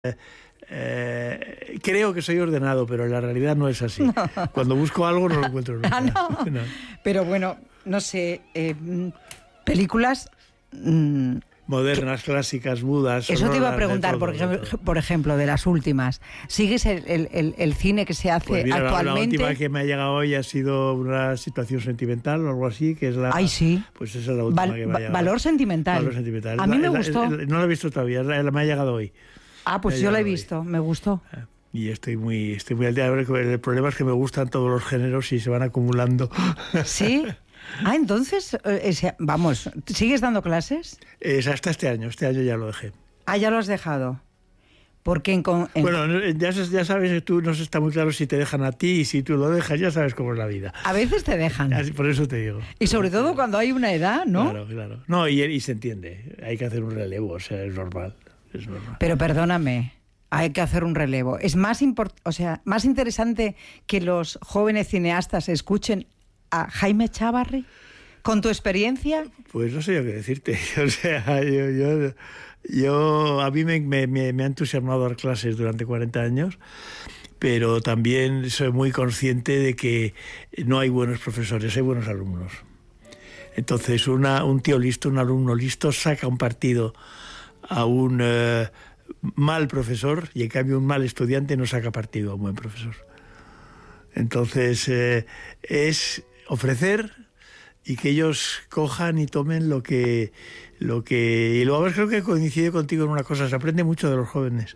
Creo que soy ordenado, pero en la realidad no es así. No. Cuando busco algo no lo encuentro nunca. No. Pero bueno, no sé, películas... modernas, clásicas, mudas. Eso te iba a preguntar, por ejemplo, de las últimas. ¿Sigues el cine que se hace pues mira, actualmente? La última que me ha llegado hoy ha sido Una situación sentimental o algo así, que es la... ¡Ay, sí! Pues esa es la última que me ha llegado. Valor sentimental. Valor sentimental. A mí me gustó. No la he visto todavía, me ha llegado hoy. Ah, pues yo la he visto, me gustó. Y estoy muy al día. El problema es que me gustan todos los géneros y se van acumulando. ¿Sí? Ah, entonces, vamos, ¿sigues dando clases? Hasta este año ya lo dejé. Ah, ya lo has dejado. Porque bueno, ya sabes, tú no está muy claro si te dejan a ti, y si tú lo dejas, ya sabes cómo es la vida. A veces te dejan. Por eso te digo. Y sobre todo cuando hay una edad, ¿no? Claro. No, y se entiende, hay que hacer un relevo, o sea, es normal. Pero perdóname, hay que hacer un relevo. Es más interesante que los jóvenes cineastas escuchen a Jaime Chávarri, con tu experiencia. Pues no sé yo qué decirte. O sea, yo a mí me ha entusiasmado dar clases durante 40 años, pero también soy muy consciente de que no hay buenos profesores, hay buenos alumnos. Entonces, un tío listo, un alumno listo, saca un partido a un mal profesor, y en cambio un mal estudiante no saca partido a un buen profesor. Entonces, es ofrecer y que ellos cojan y tomen lo que y luego creo que coincide contigo en una cosa, se aprende mucho de los jóvenes.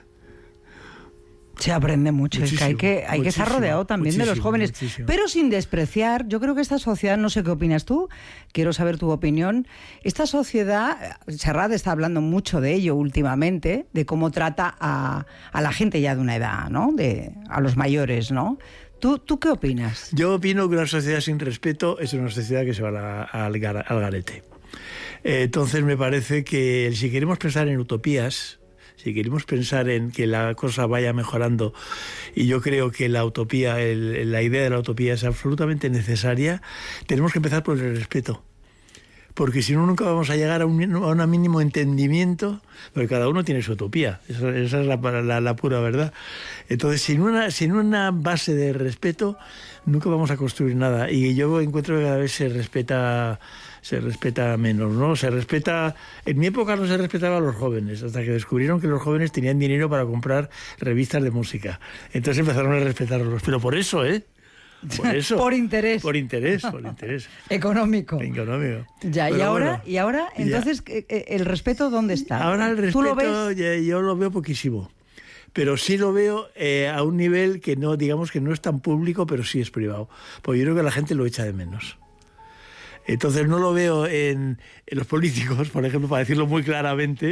Se aprende mucho, muchísimo, es que hay que estar rodeado también de los jóvenes, pero sin despreciar. Yo creo que esta sociedad, no sé qué opinas tú, quiero saber tu opinión. Esta sociedad, Serrat está hablando mucho de ello últimamente, de cómo trata a la gente ya de una edad, ¿no? A los mayores, ¿no? ¿Tú qué opinas? Yo opino que una sociedad sin respeto es una sociedad que se va al garete. Entonces me parece que si queremos pensar en utopías, si queremos pensar en que la cosa vaya mejorando, y yo creo que la utopía, la idea de la utopía es absolutamente necesaria, tenemos que empezar por el respeto. Porque si no, nunca vamos a llegar a un mínimo entendimiento, porque cada uno tiene su utopía, esa es la pura verdad. Entonces, sin una base de respeto, nunca vamos a construir nada. Y yo encuentro que cada vez se respeta menos, ¿no? En mi época no se respetaba a los jóvenes, hasta que descubrieron que los jóvenes tenían dinero para comprar revistas de música. Entonces empezaron a respetarlos, pero por eso, Por eso. Por interés. Por interés. Económico. Ya, pero y ahora, entonces, ¿el respeto dónde está? Ahora el respeto, ¿tú lo ves? Yo lo veo poquísimo. Pero sí lo veo a un nivel que no, digamos que no es tan público, pero sí es privado. Porque yo creo que la gente lo echa de menos. Entonces no lo veo en los políticos, por ejemplo, para decirlo muy claramente,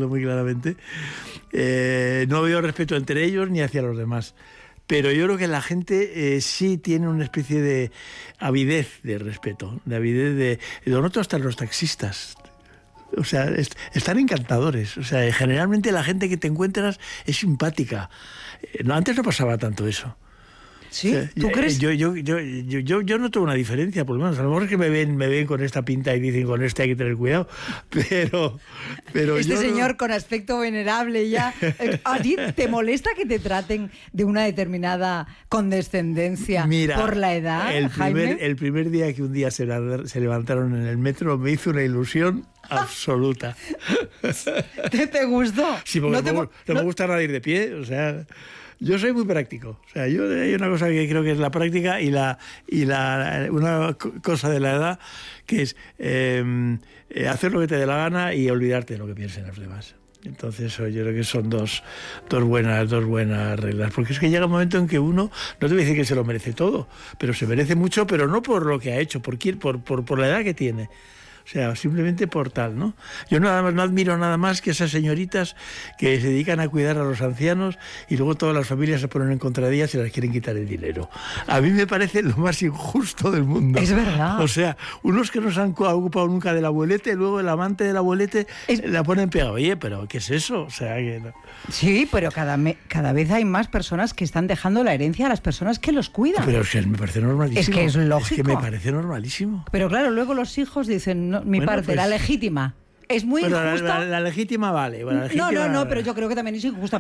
no veo respeto entre ellos ni hacia los demás. Pero yo creo que la gente sí tiene una especie de avidez de respeto, lo noto hasta en los taxistas. O sea, están encantadores. O sea, generalmente la gente que te encuentras es simpática. Antes no pasaba tanto eso. ¿Sí? ¿Tú crees? Yo noto una diferencia, por lo menos. A lo mejor es que me ven con esta pinta y dicen, con este hay que tener cuidado, pero este señor con aspecto venerable ya. ¿A ti te molesta que te traten de una determinada condescendencia por la edad, Jaime? El primer día que un día se levantaron en el metro me hizo una ilusión absoluta. ¿Te gustó? Sí, porque no me gusta nada ir de pie, o sea... Yo soy muy práctico. O sea, hay una cosa que creo que es la práctica y una cosa de la edad que es hacer lo que te dé la gana y olvidarte de lo que piensen los demás. Entonces yo creo que son dos buenas reglas, porque es que llega un momento en que uno, no te voy a decir que se lo merece todo, pero se merece mucho, pero no por lo que ha hecho, por la edad que tiene. O sea, simplemente por tal, ¿no? Yo no admiro nada más que esas señoritas que se dedican a cuidar a los ancianos y luego todas las familias se ponen en contra de ellas y les quieren quitar el dinero. A mí me parece lo más injusto del mundo. Es verdad. O sea, unos que no se han ocupado nunca del abuelete, y luego el amante del abuelete la ponen pegada. Oye, pero ¿qué es eso? O sea, que no. Sí, pero cada vez hay más personas que están dejando la herencia a las personas que los cuidan. Pero es que me parece normalísimo. Es que es lógico. Es que me parece normalísimo. Pero claro, luego los hijos dicen... No, mi parte, la legítima. Es muy injusta. La legítima vale. No, pero yo creo que también es injusta.